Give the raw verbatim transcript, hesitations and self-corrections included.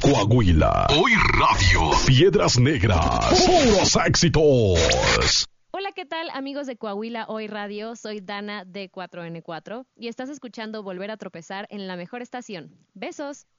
Coahuila. Hoy Radio. Piedras Negras. Puros éxitos. Hola, ¿qué tal, amigos de Coahuila Hoy Radio? Soy Dana de cuatro ene cuatro y estás escuchando Volver a Tropezar en la mejor estación. ¡Besos!